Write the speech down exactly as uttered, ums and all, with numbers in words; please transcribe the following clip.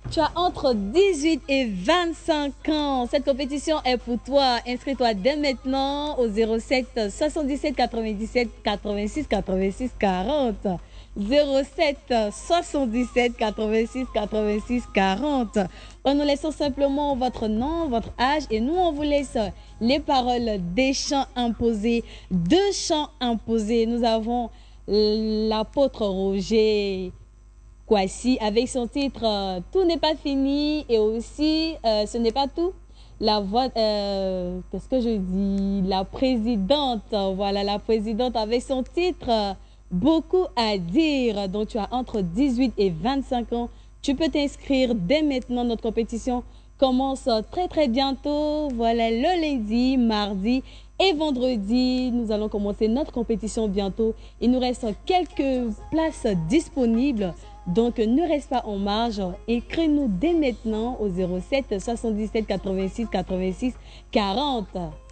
Tu as entre dix-huit et vingt-cinq ans. Cette compétition est pour toi. Inscris-toi dès maintenant au zéro sept soixante-dix-sept quatre-vingt-dix-sept quatre-vingt-six quatre-vingt-six quarante. zéro sept soixante-dix-sept quatre-vingt-six quatre-vingt-six quarante. En nous laissant simplement votre nom, votre âge et nous on vous laisse les paroles des chants imposés. Deux chants imposés. Nous avons l'apôtre Roger Kwasi avec son titre euh, Tout n'est pas fini et aussi euh, Ce n'est pas tout. La voix, euh, qu'est-ce que je dis? La présidente, voilà, la présidente avec son titre euh, Beaucoup à dire. Donc tu as entre dix-huit et vingt-cinq ans. Tu peux t'inscrire dès maintenant. Notre compétition commence très très bientôt. Voilà, le lundi, mardi et vendredi. Nous allons commencer notre compétition bientôt. Il nous reste quelques places disponibles. Donc, ne reste pas en marge. Écris-nous dès maintenant au zéro sept soixante-dix-sept quatre-vingt-six quatre-vingt-six quarante.